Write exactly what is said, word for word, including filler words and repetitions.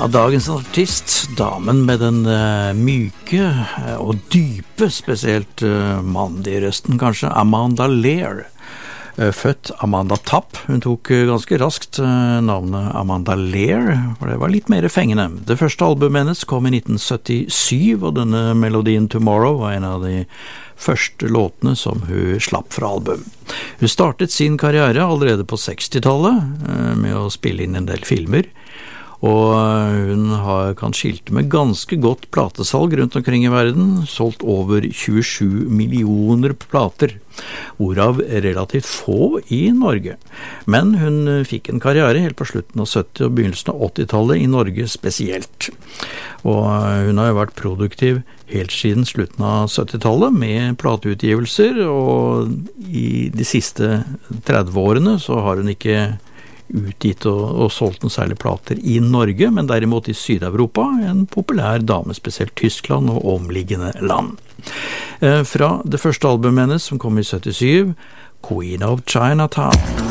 Ja, dagens artist, damen med den uh, myke uh, og dype, spesielt uh, mannlige røsten kanskje, Amanda Lear. Uh, født Amanda Tapp. Hun tok uh, ganske raskt uh, navnet Amanda Lear, for det var litt mer fengende. Det første albumet hennes kom i nitten syttisju, og denne melodien Tomorrow var en av de første låtene som hun slapp fra album. Hun startet sin karriere allerede på sekstitallet uh, med å spille inn en del filmer, og hun har, kan skilte med ganske godt platesalg rundt omkring i verden, solgt over tjuesju millioner plater, hvorav relativt få i Norge. Men hun fikk en karriere helt på slutten av sytti- og begynnelsen av åttitallet i Norge spesielt. Og hun har jo vært produktiv helt siden slutten av syttitallet med plateutgivelser, og i de siste tretti årene så har hun ikke utgitt og, og solgt noen særlige plater i Norge, men derimot i Syd-Europa, en populær dame, spesielt Tyskland og omliggende land. Eh, fra det første albumet hennes, som kom i syttisju, Queen of Chinatown.